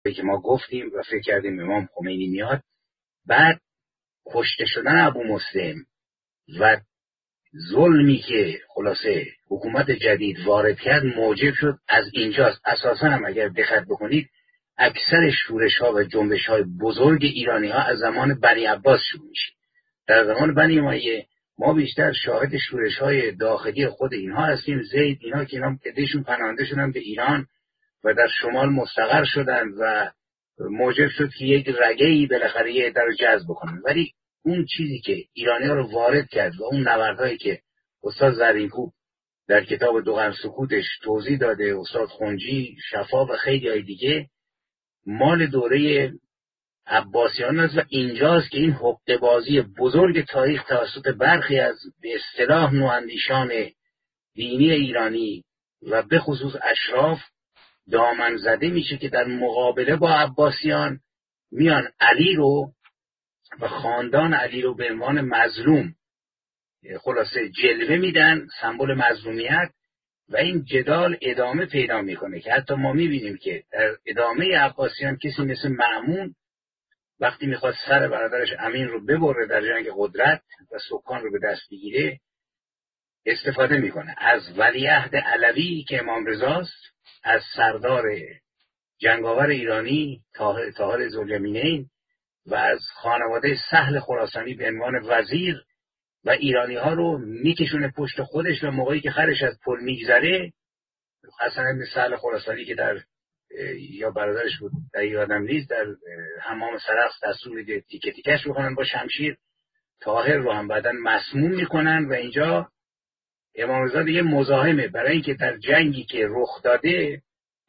که ما گفتیم و فکر کردیم امام خمینی میاد. بعد کشته شدن ابو مسلم و ظلمی که خلاصه حکومت جدید وارد کرد موجب شد. از اینجاست اساسا هم اگر دقت بکنید اکثر شورش ها و جنبش های بزرگ ایرانی ها از زمان بنی عباس شروع میشه. در زمان بنی امیه ما بیشتر شاهد شورش های داخلی خود اینها هستیم. زید اینا که اینا ادهشون پناهنده شدن به ایران و در شمال مستقر شدن و موجب شد که یک رگه‌ای بالاخره یه عده رو جذب بکنن. ولی اون چیزی که ایرانی‌ها رو وارد کرد و اون نبردهایی که استاد زرینکوب در کتاب دو قرن سکوتش توضیح داده، استاد خنجی، شفا و خیلی های دیگه، مال دوره عباسیان است و اینجاست که این حقه‌بازی بزرگ تاریخ توسط برخی از به اصطلاح نواندیشان دینی ایرانی و به خصوص اشراف دامن زده میشه که در مقابله با عباسیان میان علی رو و خاندان علی رو به عنوان مظلوم خلاصه جلوه میدن، سمبل مظلومیت، و این جدال ادامه پیدا میکنه که حتی ما میبینیم که در ادامه عباسیان کسی مثل مأمون وقتی میخواد سر برادرش امین رو ببره در جنگ قدرت و سکان رو به دست بگیره استفاده میکنه از ولیعهد علوی که امام رضاست، از سردار جنگاور ایرانی طاهر ذوالجبینین و از خانواده سهل خراسانی به عنوان وزیر، و ایرانی ها رو میکشونه پشت خودش و موقعی که خرش از پل میگذره حسن بن سهل خراسانی که در یا برادرش بود در یادم نیست در حمام سرخس دستور میده تیکه تیکش بکنن با شمشیر، طاهر رو هم بعدن مسموم میکنن و اینجا امام رضا دیگه مزاحمه برای اینکه در جنگی که رخ داده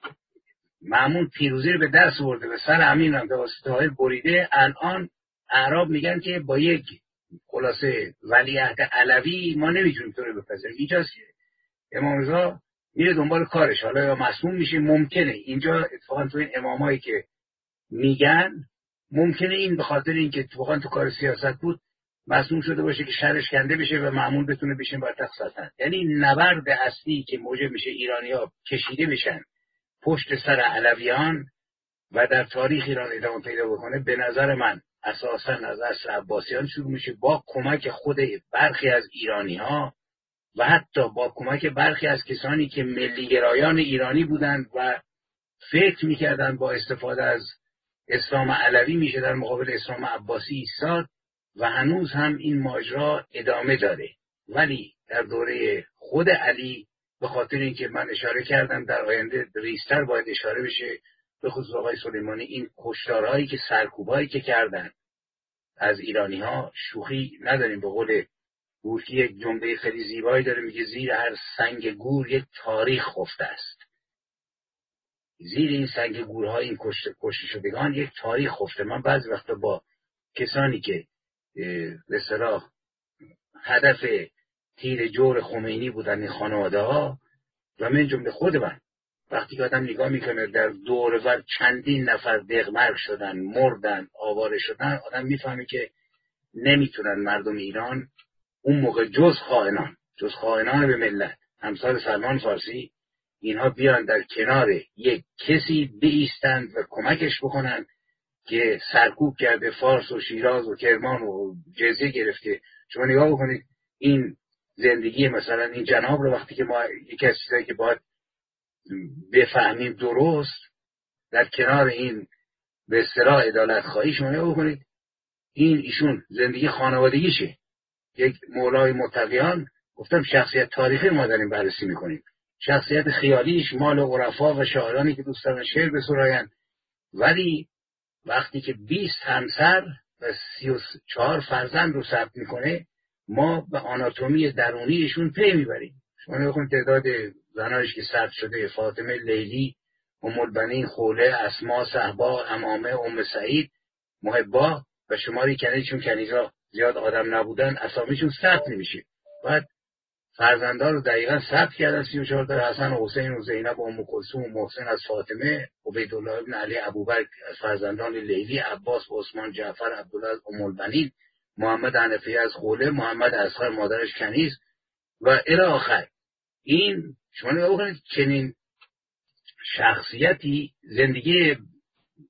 مأمون پیروزی رو به دست آورده و سر امین هم توسط طاهر بریده. الان اعراب میگن که با یک خلاصه ولیعهد علوی ما نمیتونیم تو رو بپذیریم. اینجاست که امام رضا میره دنبال کارش، حالا یا مسموم میشه، ممکنه اینجا اتفاقا تو این امامایی که میگن ممکنه این به خاطر اینکه اتفاقا تو کار سیاست بود مسموم شده باشه که شرش کنده بشه و مأمون بتونه بشین بر تخت سلطنت. یعنی نبرد اصلی که موجب میشه ایرانی‌ها کشیده بشن پشت سر علویان و در تاریخ ایران ادامه پیدا بکنه، به نظر من اساساً از عصر عباسیان شروع میشه با کمک خود برخی از ایرانی‌ها و حتی با کمک برخی از کسانی که ملی‌گرایان ایرانی بودند و فکر میکردن با استفاده از اسلام علوی میشه در مقابل اسلام عباسی ایستاد و هنوز هم این ماجرا ادامه داره. ولی در دوره خود علی به خاطر اینکه من اشاره کردم در آینده ریستر باید اشاره بشه، به خصوص آقای سلیمانی، این کشتارهایی که سرکوبایی که کردن از ایرانی ها شوخی نداریم. به قول گورکی یک جمله خیلی زیبایی داره، میگه زیر هر سنگ گور یک تاریخ خفته است. زیر این سنگ گورها این کشته شدگان یک تاریخ خفته. من بعضی وقتا با کسانی که به اصطلاح هدف تیر جور خمینی بودن این خانواده ها و من جمله خود من، وقتی که آدم نگاه میکنه در دور و چندین نفر دغمرگ شدن، مردن، آواره شدن، آدم میفهمه که نمیتونن مردم ایران اون موقع جز خائنان به ملت امثال سلمان فارسی اینها بیان در کنار یک کسی بایستند و کمکش بکنن که سرکوب کرده فارس و شیراز و کرمان و جزیه گرفته. شما نگاه بکنید این زندگی مثلا این جناب رو وقتی که ما یکی از چیزایی که باید بفهمیم درست در کنار این به اصطلاح عدالت خواهی، شما نگاه بکنید ایشون زندگی خانوادگیشه. یک مولای متقیان، گفتم شخصیت تاریخی ما داریم بررسی میکنیم، شخصیت خیالیش مال عرفا و شاعرانی که دوست دارن شعر بسراین، ولی وقتی که 20 همسر و 34 فرزند رو ثبت میکنه ما به آناتومی درونیشون پی میبریم. شما نگاه تعداد زنایش که ثبت شده: فاطمه، لیلی، ام البنین، خوله، اسما، صهبا، امامه، ام سعید، محبا و شماری کنید چون کنیزا زیاد آدم نبودن اسامیشون ثبت نمیشه. بعد فرزندا رو دقیقاً ثبت کردن 34 تا: حسن و حسین و زینب و ام کلثوم و محسن از فاطمه، عبیدالله ابن علی ابوبکر از فرزندان لیلی، عباس و عثمان، جعفر، عبدالله از ام البنین، محمد حنفی از خوله، محمد اصغر مادرش کنیز و الی آخر. این شما نگاه کنید چنین شخصیتی زندگی